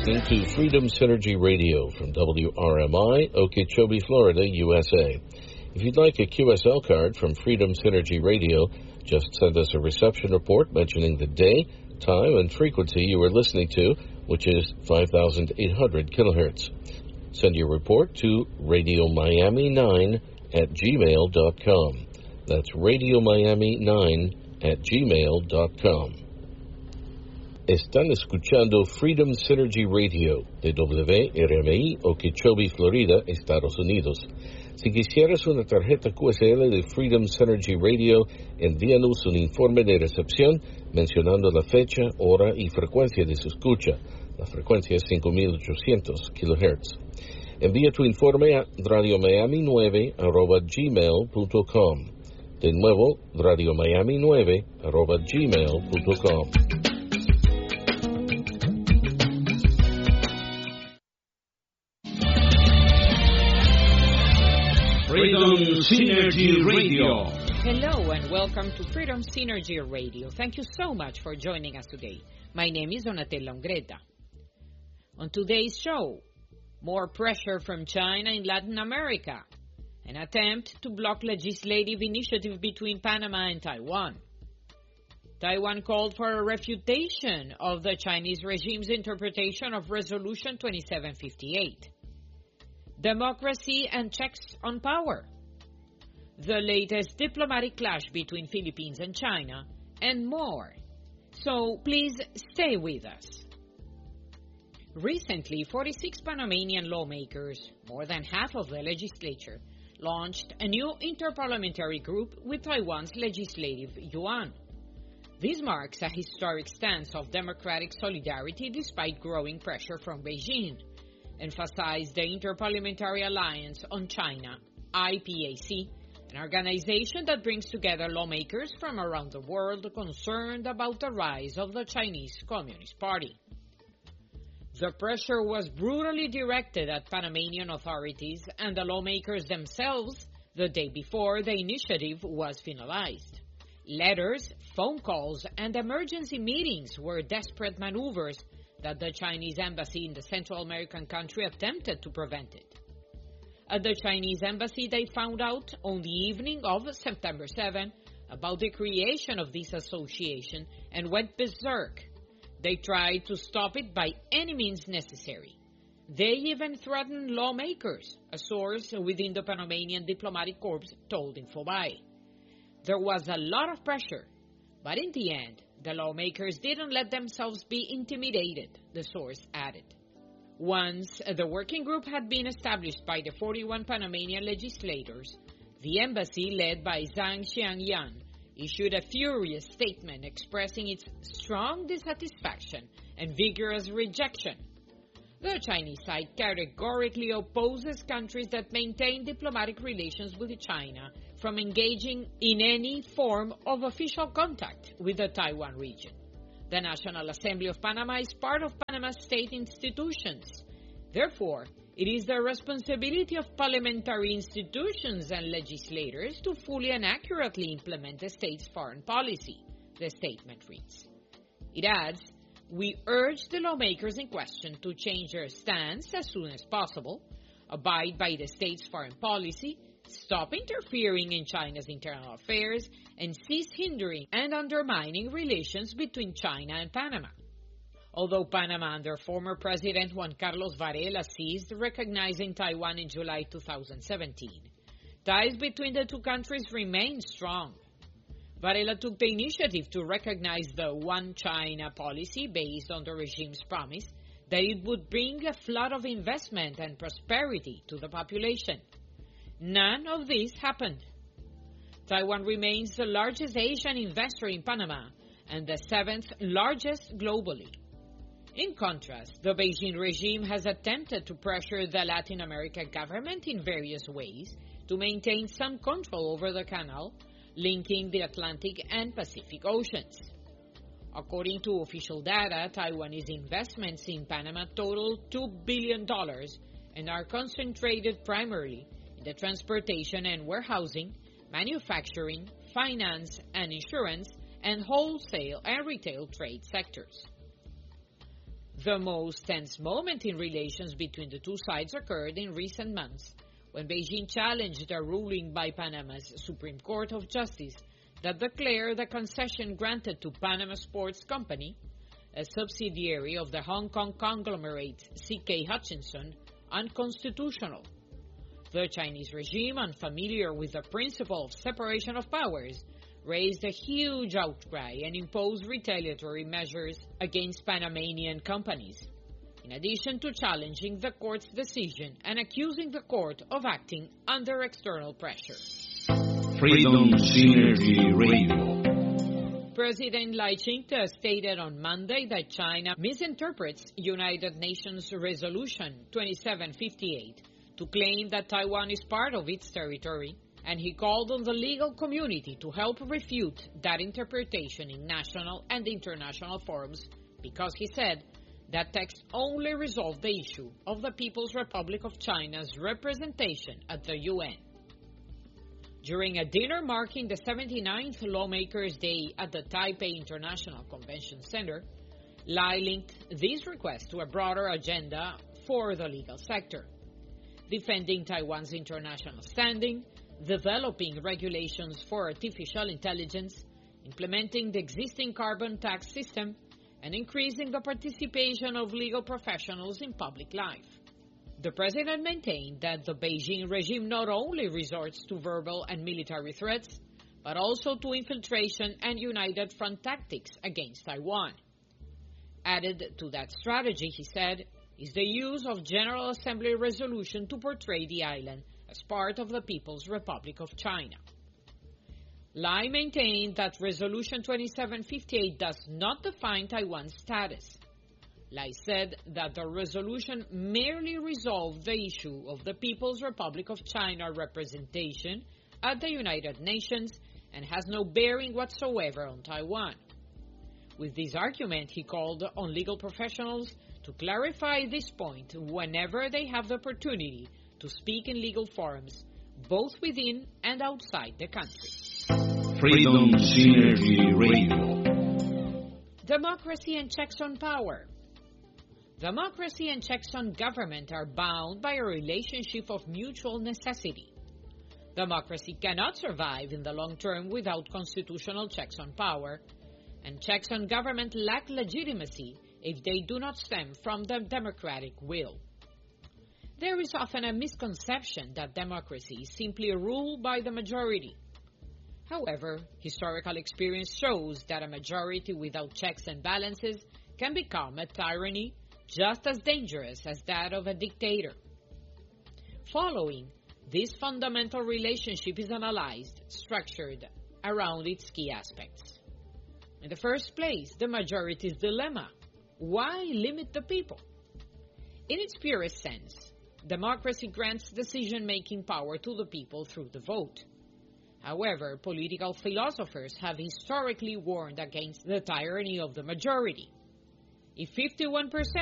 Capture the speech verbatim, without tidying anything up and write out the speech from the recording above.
listening to Freedom Synergy Radio from W R M I, Okeechobee, Florida, U S A. If you'd like a Q S L card from Freedom Synergy Radio, just send us a reception report mentioning the day, time, and frequency you are listening to, which is five thousand eight hundred kilohertz. Send your report to radio miami nine at gmail dot com. That's radio miami nine at gmail dot com. Están escuchando Freedom Synergy Radio de W R M I, Okeechobee, Florida, Estados Unidos. Si quisieras una tarjeta Q S L de Freedom Synergy Radio, envíanos un informe de recepción mencionando la fecha, hora y frecuencia de su escucha. La frecuencia es cinco mil ochocientos kilohertz. Envía tu informe a radio miami nueve arroba gmail punto com. De nuevo, radio miami nueve arroba gmail punto com. Freedom Synergy Radio. Hello and welcome to Freedom Synergy Radio. Thank you so much for joining us today. My name is Donatella Ungreta. On today's show, more pressure from China in Latin America, an attempt to block legislative initiative between Panama and Taiwan. Taiwan called for a refutation of the Chinese regime's interpretation of Resolution twenty-seven fifty-eight. Democracy and checks on power. The latest diplomatic clash between Philippines and China, and more. So please stay with us. Recently, forty-six Panamanian lawmakers, more than half of the legislature, launched a new interparliamentary group with Taiwan's legislative yuan. This marks a historic stance of democratic solidarity despite growing pressure from Beijing, emphasized the Interparliamentary Alliance on China, I P A C, an organization that brings together lawmakers from around the world concerned about the rise of the Chinese Communist Party. The pressure was brutally directed at Panamanian authorities and the lawmakers themselves the day before the initiative was finalized. Letters, phone calls, and emergency meetings were desperate maneuvers that the Chinese embassy in the Central American country attempted to prevent it. At the Chinese embassy, they found out on the evening of September seventh about the creation of this association and went berserk. They tried to stop it by any means necessary. They even threatened lawmakers, a source within the Panamanian diplomatic corps told Infobae. There was a lot of pressure, but in the end, the lawmakers didn't let themselves be intimidated, the source added. Once the working group had been established by the forty-one Panamanian legislators, the embassy, led by Zhang Xiangyan, issued a furious statement expressing its strong dissatisfaction and vigorous rejection. The Chinese side categorically opposes countries that maintain diplomatic relations with China from engaging in any form of official contact with the Taiwan region. The National Assembly of Panama is part of Panama's state institutions. Therefore, it is the responsibility of parliamentary institutions and legislators to fully and accurately implement the state's foreign policy, the statement reads. It adds, "We urge the lawmakers in question to change their stance as soon as possible, abide by the state's foreign policy, stop interfering in China's internal affairs, and cease hindering and undermining relations between China and Panama." Although Panama under former President Juan Carlos Varela ceased recognizing Taiwan in July two thousand seventeen, ties between the two countries remain strong. Varela took the initiative to recognize the One China policy based on the regime's promise that it would bring a flood of investment and prosperity to the population. None of this happened. Taiwan remains the largest Asian investor in Panama and the seventh largest globally. In contrast, the Beijing regime has attempted to pressure the Latin American government in various ways to maintain some control over the canal linking the Atlantic and Pacific Oceans. According to official data, Taiwanese investments in Panama total two billion dollars and are concentrated primarily in the transportation and warehousing, manufacturing, finance and insurance, and wholesale and retail trade sectors. The most tense moment in relations between the two sides occurred in recent months, when Beijing challenged a ruling by Panama's Supreme Court of Justice that declared the concession granted to Panama Sports Company, a subsidiary of the Hong Kong conglomerate C K Hutchison, unconstitutional. The Chinese regime, unfamiliar with the principle of separation of powers, raised a huge outcry and imposed retaliatory measures against Panamanian companies, in addition to challenging the court's decision and accusing the court of acting under external pressure. Freedom Synergy Radio. President Lai Ching-te stated on Monday that China misinterprets United Nations Resolution twenty-seven fifty-eight to claim that Taiwan is part of its territory, and he called on the legal community to help refute that interpretation in national and international forums because, he said, that text only resolved the issue of the People's Republic of China's representation at the U N. During a dinner marking the seventy-ninth Lawmakers' Day at the Taipei International Convention Center, Lai linked this request to a broader agenda for the legal sector, defending Taiwan's international standing, developing regulations for artificial intelligence, implementing the existing carbon tax system, and increasing the participation of legal professionals in public life. The president maintained that the Beijing regime not only resorts to verbal and military threats, but also to infiltration and united front tactics against Taiwan. Added to that strategy, he said, is the use of General Assembly resolution to portray the island as part of the People's Republic of China. Lai maintained that Resolution twenty-seven fifty-eight does not define Taiwan's status. Lai said that the resolution merely resolved the issue of the People's Republic of China representation at the United Nations and has no bearing whatsoever on Taiwan. With this argument, he called on legal professionals to clarify this point whenever they have the opportunity to speak in legal forums, both within and outside the country. Freedom Synergy Radio. Democracy and checks on power. Democracy and checks on government are bound by a relationship of mutual necessity. Democracy cannot survive in the long term without constitutional checks on power, and checks on government lack legitimacy if they do not stem from the democratic will. There is often a misconception that democracy is simply ruled by the majority. However, historical experience shows that a majority without checks and balances can become a tyranny just as dangerous as that of a dictator. Following, this fundamental relationship is analyzed, structured around its key aspects. In the first place, the majority's dilemma. Why limit the people? In its purest sense, democracy grants decision-making power to the people through the vote. However, political philosophers have historically warned against the tyranny of the majority. If fifty-one percent